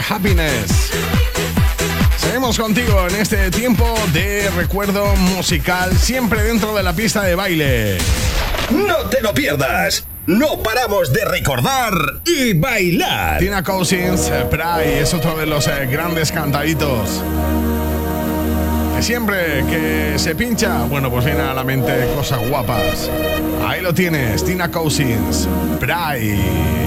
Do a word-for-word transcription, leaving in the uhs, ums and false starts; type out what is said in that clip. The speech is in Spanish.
Happiness. Seguimos contigo en este tiempo de recuerdo musical, siempre dentro de la pista de baile. No te lo pierdas. No paramos de recordar y bailar. Tina Cousins, Pride, es otro de los eh, grandes cantaditos que siempre que se pincha, bueno, pues viene a la mente cosas guapas. Ahí lo tienes, Tina Cousins, Pride.